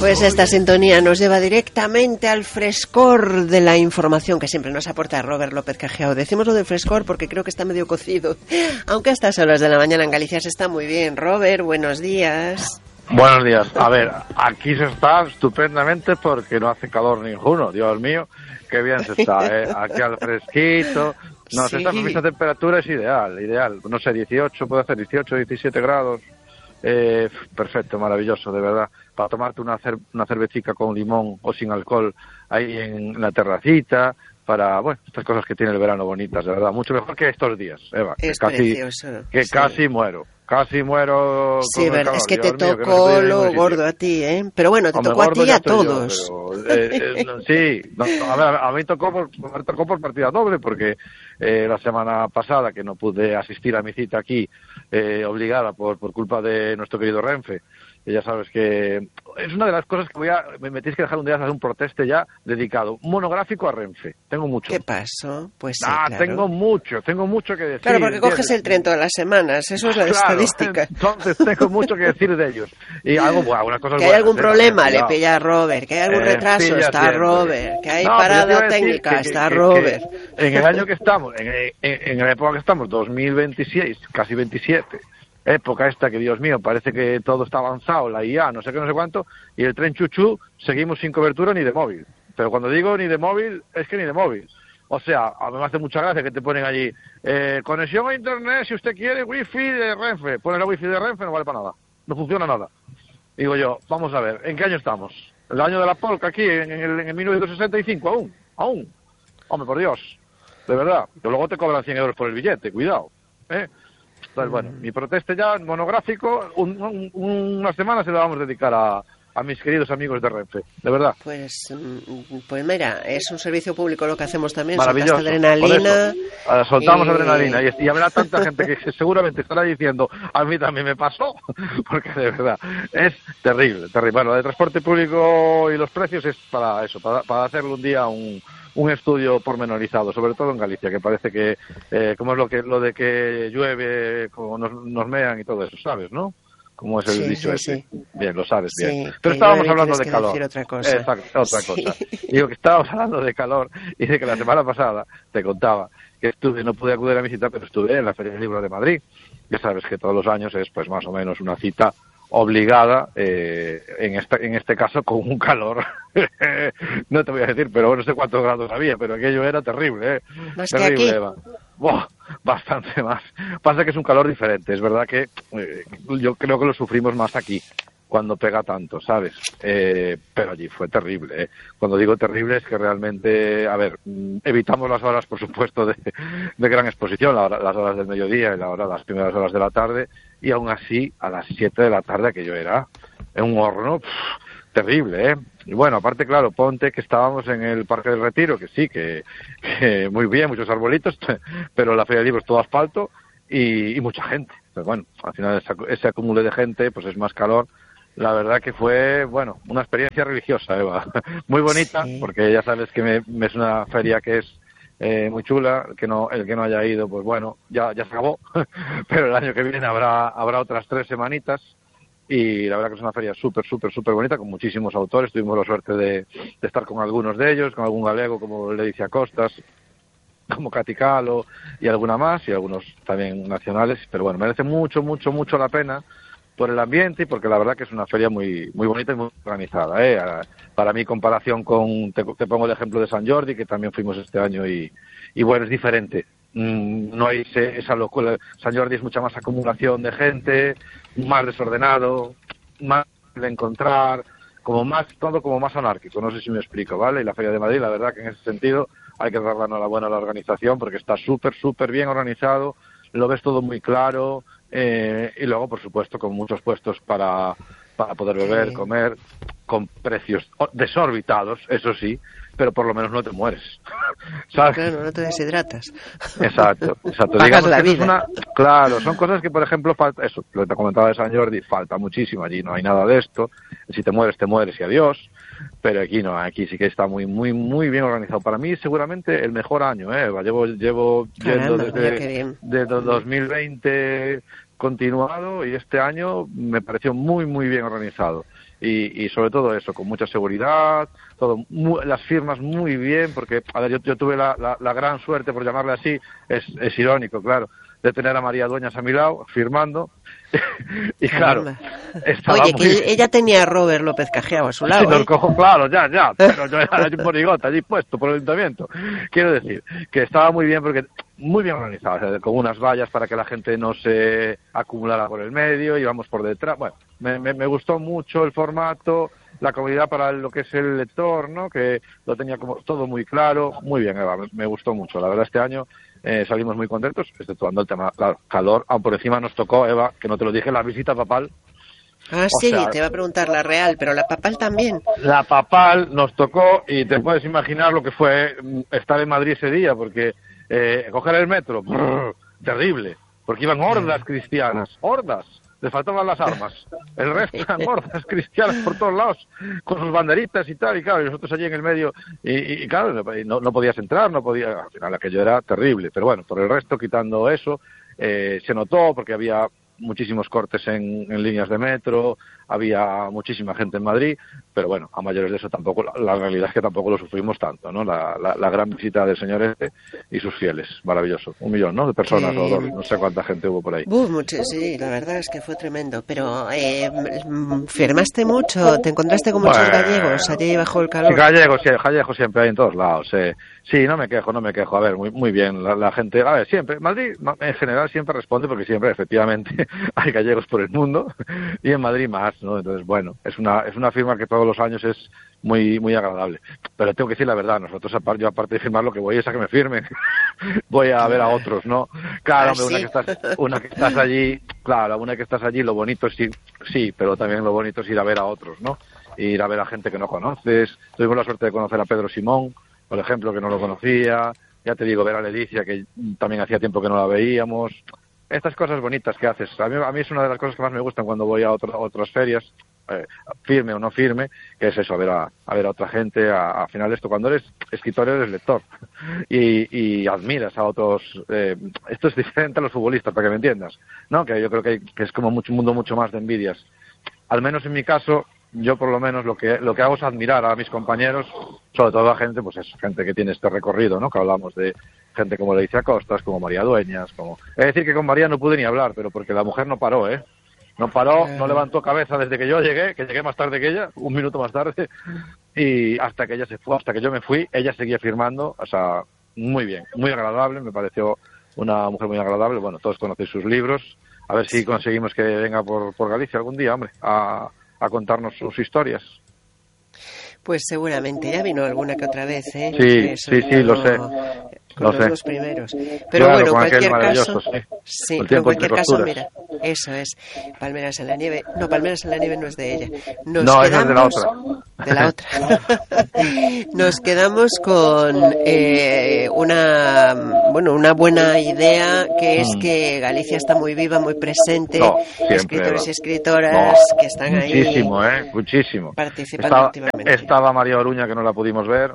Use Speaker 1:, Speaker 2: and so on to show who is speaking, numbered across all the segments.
Speaker 1: Pues esta sintonía nos lleva directamente al frescor de la información que siempre nos aporta Robert López Cajiao. Decimos lo del frescor porque creo que está medio cocido, aunque a estas horas de la mañana en Galicia se está muy bien. Robert, buenos días.
Speaker 2: Buenos días. A ver, aquí se está estupendamente porque no hace calor ninguno. Dios mío, qué bien se está, ¿eh? Aquí al fresquito. No,
Speaker 1: Sí.
Speaker 2: esta temperatura es ideal. No sé, 18, puede hacer 18, 17 grados. Perfecto, maravilloso, de verdad. Para tomarte una cervecita con limón o sin alcohol ahí en la terracita, para, bueno, estas cosas que tiene el verano bonitas, de verdad. Mucho mejor que estos días, Eva.
Speaker 1: Es
Speaker 2: precioso.
Speaker 1: Sí.
Speaker 2: Casi muero.
Speaker 1: Sí,
Speaker 2: con el
Speaker 1: verdad,
Speaker 2: calor.
Speaker 1: es que te
Speaker 2: Dios mío, que no
Speaker 1: tocó
Speaker 2: se puede ir a
Speaker 1: lo
Speaker 2: ningún sitio.
Speaker 1: gordo a ti, ¿eh? Pero bueno, te
Speaker 2: Hombre,
Speaker 1: tocó a
Speaker 2: gordo
Speaker 1: ti y
Speaker 2: ya
Speaker 1: a
Speaker 2: estoy yo,
Speaker 1: todos.
Speaker 2: pero, sí, a mí tocó por partida doble, porque la semana pasada, que no pude asistir a mi cita aquí, obligada por culpa de nuestro querido Renfe, que ya sabes que es una de las cosas que me tienes que dejar un día hacer un proteste ya dedicado, monográfico a Renfe. Tengo mucho.
Speaker 1: ¿Qué pasó? Pues sí, claro.
Speaker 2: Tengo mucho que decir.
Speaker 1: Claro, porque
Speaker 2: ¿entiendes?
Speaker 1: coges el tren todas las semanas, eso es la estadística.
Speaker 2: Entonces tengo mucho que decir de ellos. Y algunas cosas
Speaker 1: Que hay algún problema, le
Speaker 2: cuidado.
Speaker 1: pilla a Robert, que hay algún retraso,
Speaker 2: pilla
Speaker 1: está
Speaker 2: siempre.
Speaker 1: Robert, que hay
Speaker 2: No, pero yo te iba
Speaker 1: parada
Speaker 2: a decir
Speaker 1: técnica,
Speaker 2: que
Speaker 1: está Robert.
Speaker 2: en el año que estamos, en la época que estamos, 2026, casi 27, época esta que, Dios mío, parece que todo está avanzado, la IA, no sé qué, no sé cuánto, y el tren chuchú seguimos sin cobertura ni de móvil. Pero cuando digo ni de móvil, es que ni de móvil. O sea, a mí me hace mucha gracia que te ponen allí, conexión a internet, si usted quiere, wifi de Renfe. Pones la wifi de Renfe, no vale para nada. No funciona nada. Digo yo, vamos a ver, ¿en qué año estamos? ¿El año de la polca aquí, en el 1965? ¿Aún? Hombre, por Dios. De verdad. Que luego te cobran 100 euros por el billete, cuidado. Entonces, bueno, mi protesta ya monográfico, unas semanas se la vamos a dedicar a mis queridos amigos de Renfe, de verdad.
Speaker 1: Pues mira, es un servicio público lo que hacemos también,
Speaker 2: Maravilloso.
Speaker 1: soltaste adrenalina.
Speaker 2: Soltamos adrenalina y habrá tanta gente que seguramente estará diciendo, a mí también me pasó, porque de verdad es terrible. Bueno, de transporte público y los precios es para eso, para hacerle un día un estudio pormenorizado, sobre todo en Galicia, que parece que, como es lo de que llueve, como nos mean y todo eso, ¿sabes, no? Como es el dicho ese. Sí. Bien, lo sabes bien.
Speaker 1: Sí,
Speaker 2: pero estábamos hablando de calor.
Speaker 1: Otra cosa.
Speaker 2: Exacto, otra cosa. Digo que estábamos hablando de calor y de que la semana pasada te contaba que no pude acudir a mi cita, pero estuve en la Feria del Libro de Madrid. Ya sabes que todos los años es pues más o menos una cita obligada, en este caso con un calor, no te voy a decir, pero no sé cuántos grados había, pero aquello era terrible,
Speaker 1: Más
Speaker 2: terrible,
Speaker 1: que aquí.
Speaker 2: Eva. Bastante más. Pasa que es un calor diferente, es verdad que yo creo que lo sufrimos más aquí, cuando pega tanto, ¿sabes? Pero allí fue terrible, Cuando digo terrible es que realmente, a ver, evitamos las horas, por supuesto, de gran exposición, las horas del mediodía y las primeras horas de la tarde, y aún así, a las 7 de la tarde aquello era en un horno terrible, Y bueno, aparte, claro, ponte que estábamos en el Parque del Retiro, que sí, que muy bien, muchos arbolitos, pero la Feria del Libro es todo asfalto y mucha gente. Pero bueno, al final ese acúmulo de gente, pues es más calor. La verdad que fue, bueno, una experiencia religiosa, Eva. Muy bonita, sí. Porque ya sabes que me es una feria que es muy chula. El que no haya ido, pues bueno, ya se acabó. Pero el año que viene habrá otras 3 semanitas. Y la verdad que es una feria súper bonita, con muchísimos autores. Tuvimos la suerte de estar con algunos de ellos, con algún galego como Leticia Costas, como Cati Calo y alguna más, y algunos también nacionales. Pero bueno, merece mucho la pena por el ambiente y porque la verdad que es una feria muy bonita y muy organizada. Para mí, comparación con, te pongo el ejemplo de San Jordi, que también fuimos este año, y bueno, es diferente. No hay esa locura. San Jordi es mucha más acumulación de gente, más desordenado, más de encontrar, todo como más anárquico, no sé si me explico, ¿vale? Y la Feria de Madrid, la verdad que en ese sentido hay que dar la enhorabuena a la organización, porque está súper bien organizado, lo ves todo muy claro, y luego, por supuesto, con muchos puestos para poder beber, sí, comer, con precios desorbitados, eso sí, pero por lo menos no te mueres, ¿sabes?
Speaker 1: Claro, no te deshidratas.
Speaker 2: Exacto.
Speaker 1: Pagas la vida.
Speaker 2: Claro, son cosas que, por ejemplo, eso, lo que te comentaba de San Jordi, falta muchísimo, allí no hay nada de esto, si te mueres y adiós, pero aquí no, aquí sí que está muy bien organizado. Para mí, seguramente, el mejor año, llevo yendo desde 2020, continuado y este año me pareció muy, muy bien organizado. Y sobre todo eso, con mucha seguridad, las firmas muy bien, porque, a ver, yo tuve la gran suerte, por llamarle así, es irónico, claro, de tener a María Dueñas a mi lado, firmando, y claro, estaba
Speaker 1: Oye, que ella tenía a Robert López Cajiao a su lado,
Speaker 2: sí, los cojo, claro, ya, pero yo era un monigote allí puesto por el ayuntamiento. Quiero decir, que estaba muy bien porque muy bien organizado, o sea, con unas vallas para que la gente no se acumulara por el medio, íbamos por detrás. Bueno, me gustó mucho el formato, la comodidad para lo que es el lector, ¿no? Que lo tenía como todo muy claro, muy bien, Eva, me gustó mucho. La verdad, este año salimos muy contentos, exceptuando el tema, claro, calor, aún por encima nos tocó, Eva, que no te lo dije, la visita papal.
Speaker 1: Ah, sí, o sea, te va a preguntar la real, pero la papal también.
Speaker 2: La papal nos tocó y te puedes imaginar lo que fue estar en Madrid ese día, porque coger el metro, terrible, porque iban hordas cristianas, hordas, les faltaban las armas, el resto eran hordas cristianas por todos lados, con sus banderitas y tal, y claro, y nosotros allí en el medio, y claro, no podías entrar, al final aquello era terrible, pero bueno, por el resto, quitando eso, se notó porque había muchísimos cortes en líneas de metro, había muchísima gente en Madrid, pero bueno, a mayores de eso tampoco, la realidad es que tampoco lo sufrimos tanto, ¿no? La gran visita del señor este y sus fieles, maravilloso, 1 millón, ¿no? De personas o 2, no sé cuánta gente hubo por ahí.
Speaker 1: Sí, la verdad es que fue tremendo, pero firmaste mucho, te encontraste con muchos gallegos allí bajo el calor.
Speaker 2: Sí, gallegos siempre hay en todos lados, sí, no me quejo, a ver, muy bien, la gente, a ver, siempre, Madrid en general siempre responde porque siempre efectivamente hay gallegos por el mundo y en Madrid más, ¿no? Entonces, bueno, es una firma que todos los años es muy muy agradable. Pero tengo que decir la verdad, nosotros, yo aparte de firmar, lo que voy es a que me firmen. Voy a ver a otros, ¿no? Claro, hombre, una que estás allí, claro, una que estás allí, lo bonito es ir, sí, pero también lo bonito es ir a ver a otros, ¿no? Ir a ver a gente que no conoces. Tuvimos la suerte de conocer a Pedro Simón, por ejemplo, que no lo conocía. Ya te digo, ver a Leticia, que también hacía tiempo que no la veíamos. Estas cosas bonitas que haces, a mí es una de las cosas que más me gustan cuando voy a otras ferias, firme o no firme, que es eso, a ver a otra gente, al final esto, cuando eres escritor eres lector y admiras a otros, esto es diferente a los futbolistas, para que me entiendas, ¿no? Que yo creo que es como un mundo mucho más de envidias. Al menos en mi caso, yo por lo menos lo que hago es admirar a mis compañeros, sobre todo a gente, pues es gente que tiene este recorrido, ¿no? Que hablamos de gente como Leticia Costas, como María Dueñas, Es decir, que con María no pude ni hablar, pero porque la mujer no paró, No paró, no levantó cabeza desde que yo llegué, que llegué más tarde que ella, 1 minuto más tarde, y hasta que ella se fue, hasta que yo me fui, ella seguía firmando, o sea, muy bien, muy agradable, me pareció una mujer muy agradable. Bueno, todos conocéis sus libros, a ver si conseguimos que venga por Galicia algún día, hombre, a contarnos sus historias.
Speaker 1: Pues seguramente, ya vino alguna que otra vez,
Speaker 2: Sí, lo sé.
Speaker 1: Con los 2 primeros. Pero
Speaker 2: claro,
Speaker 1: bueno, en cualquier caso,
Speaker 2: sí,
Speaker 1: pero en cualquier caso, mira, eso es, Palmeras en la nieve. No, Palmeras en la nieve no es de ella.
Speaker 2: Esa es de la otra.
Speaker 1: De la otra. Nos quedamos con una buena idea, que es que Galicia está muy viva, muy presente, escritores y escritoras que están ahí.
Speaker 2: Muchísimo.
Speaker 1: Participando activamente.
Speaker 2: Estaba María Oruña, que no la pudimos ver.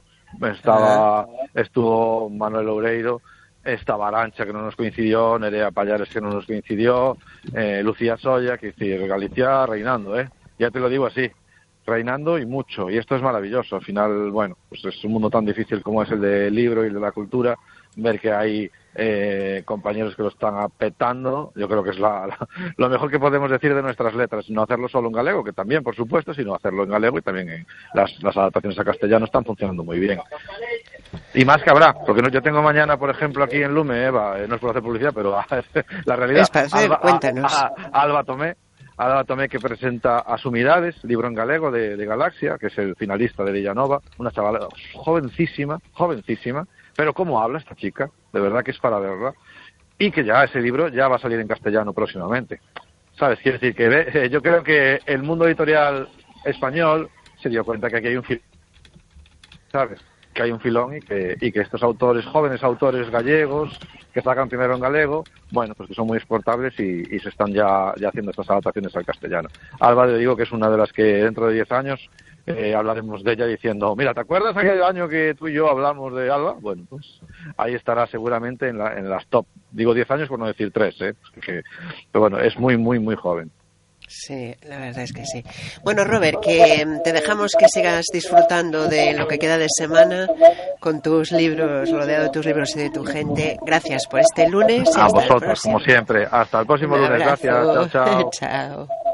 Speaker 2: Estuvo Manuel Oureiro, estaba Arantxa, que no nos coincidió, Nerea Pallares, que no nos coincidió, Lucía Soya, que decir, Galicia reinando, ya te lo digo así, reinando y mucho, y esto es maravilloso. Al final, bueno, pues es un mundo tan difícil como es el del libro y el de la cultura, ver que hay compañeros que lo están apetando, yo creo que es lo mejor que podemos decir de nuestras letras, no hacerlo solo en galego, que también, por supuesto, sino hacerlo en galego, y también en las adaptaciones a castellano están funcionando muy bien. Y más que habrá, porque yo tengo mañana, por ejemplo, aquí en Lume, Eva, no es por hacer publicidad, pero la realidad,
Speaker 1: cuéntanos.
Speaker 2: Alba Tomé, que presenta Asumidades, libro en galego de Galaxia, que es el finalista de Villanova, una chavala jovencísima, pero cómo habla esta chica, de verdad que es para verla, y que ya ese libro ya va a salir en castellano próximamente. ¿Sabes? Quiere decir que yo creo que el mundo editorial español se dio cuenta que aquí hay un filón, ¿sabes? Que hay un filón y que estos autores, jóvenes autores gallegos, que sacan primero en galego, bueno, pues que son muy exportables y se están ya haciendo estas adaptaciones al castellano. Alba, le digo que es una de las que dentro de 10 años hablaremos de ella diciendo, mira, ¿te acuerdas aquel año que tú y yo hablamos de Alba? Bueno, pues ahí estará seguramente en las top. Digo 10 años por no decir 3, pero bueno, es muy, muy, muy joven.
Speaker 1: Sí, la verdad es que sí. Bueno, Robert, que te dejamos que sigas disfrutando de lo que queda de semana con tus libros, rodeado de tus libros y de tu gente. Gracias por este lunes.
Speaker 2: A vosotros, como siempre. Hasta el próximo lunes. Gracias. Chao, chao.
Speaker 1: Chao.